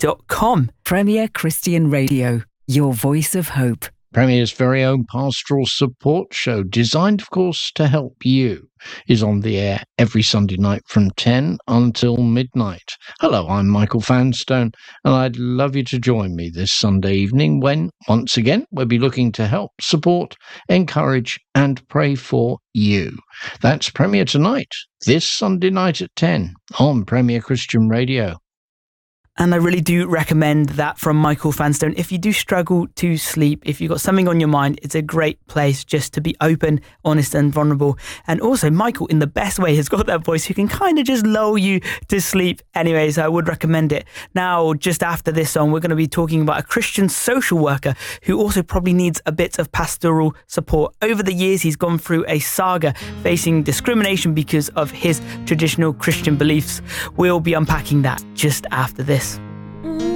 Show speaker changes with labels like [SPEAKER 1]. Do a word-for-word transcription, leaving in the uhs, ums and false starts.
[SPEAKER 1] dot com.
[SPEAKER 2] Premier Christian Radio, your voice of hope.
[SPEAKER 3] Premier's very own pastoral support show, designed, of course, to help you, is on the air every Sunday night from ten until midnight. Hello, I'm Michael Fanstone, and I'd love you to join me this Sunday evening when, once again, we'll be looking to help, support, encourage, and pray for you. That's Premier Tonight, this Sunday night at ten on Premier Christian Radio.
[SPEAKER 1] And I really do recommend that from Michael Fanstone. If you do struggle to sleep, if you've got something on your mind, it's a great place just to be open, honest and vulnerable. And also, Michael, in the best way, has got that voice who can kind of just lull you to sleep. Anyways, I would recommend it. Now, just after this song, we're going to be talking about a Christian social worker who also probably needs a bit of pastoral support. Over the years, he's gone through a saga facing discrimination because of his traditional Christian beliefs. We'll be unpacking that just after this.